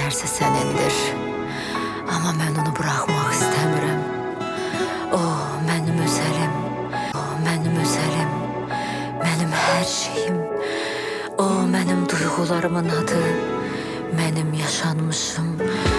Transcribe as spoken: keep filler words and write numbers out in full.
dilərsə sənindir. Amma mən onu buraxmaq istəmirəm. O, mənim özəlim, o, mənim özəlim, mənim hər şeyim. O, mənim duyğularımın adı, mənim yaşanmışım.